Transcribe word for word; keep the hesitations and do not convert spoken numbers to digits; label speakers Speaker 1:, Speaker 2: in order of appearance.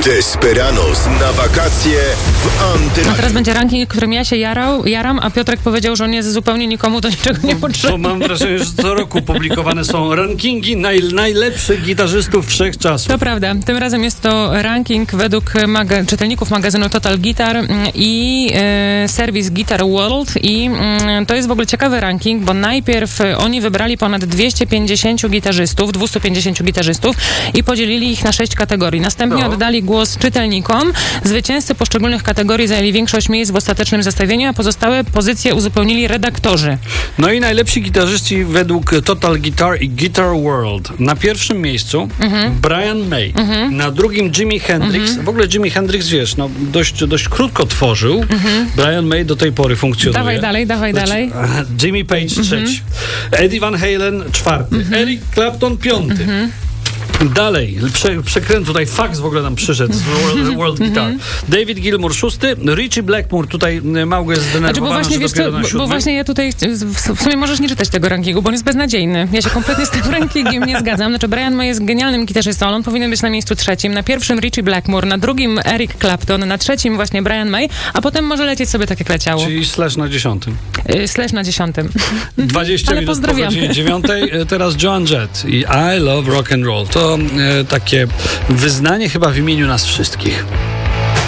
Speaker 1: Desperados na wakacje w Antyradiu.
Speaker 2: A teraz będzie ranking, którym ja się jarał, jaram, a Piotrek powiedział, że on jest zupełnie nikomu do niczego nie potrzebny.
Speaker 3: Bo mam wrażenie, że co roku publikowane są rankingi naj, najlepszych gitarzystów wszechczasów.
Speaker 2: To prawda. Tym razem jest to ranking według maga- czytelników magazynu Total Guitar i e, serwis Guitar World i e, to jest w ogóle ciekawy ranking, bo najpierw oni wybrali ponad dwieście pięćdziesięciu gitarzystów, dwieście pięćdziesięciu gitarzystów i podzielili ich na sześć kategorii. Następnie
Speaker 3: No.
Speaker 2: oddali głos czytelnikom. Zwycięzcy poszczególnych kategorii zajęli większość miejsc w ostatecznym zestawieniu, a pozostałe pozycje uzupełnili redaktorzy.
Speaker 3: No i najlepsi gitarzyści według Total Guitar i Guitar World. Na pierwszym miejscu mhm. Brian May, mhm. na drugim Jimi Hendrix. Mhm. W ogóle Jimi Hendrix, wiesz, no dość, dość krótko tworzył. Mhm. Brian May do tej pory funkcjonuje.
Speaker 2: Dawaj dalej, dawaj
Speaker 3: znaczy,
Speaker 2: dalej.
Speaker 3: Jimmy Page mhm. trzeci. Eddie Van Halen czwarty. Mhm. Eric Clapton piąty. Mhm. Dalej, prze, przekręt tutaj fax w ogóle nam przyszedł z World, World Guitar. David Gilmour szósty, Richie Blackmore tutaj Małgo jest zdenerwowana, znaczy, bo właśnie, że
Speaker 2: wiesz
Speaker 3: dopiero
Speaker 2: co,
Speaker 3: na siódmym.
Speaker 2: Bo właśnie ja tutaj, w sumie możesz nie czytać tego rankingu, bo on jest beznadziejny. Ja się kompletnie z tym rankingiem nie zgadzam. Znaczy Brian May jest genialnym gitarzystą, ale on powinien być na miejscu trzecim, na pierwszym Richie Blackmore, na drugim Eric Clapton, na trzecim właśnie Brian May, a potem może lecieć sobie tak jak leciało.
Speaker 3: Czyli slash na dziesiątym.
Speaker 2: Yy, slash na dziesiątym.
Speaker 3: dwadzieścia
Speaker 2: ale
Speaker 3: minut po godzinie dziewiątej. Teraz Joan Jett i I Love Rock and Roll. To e, takie wyznanie chyba w imieniu nas wszystkich.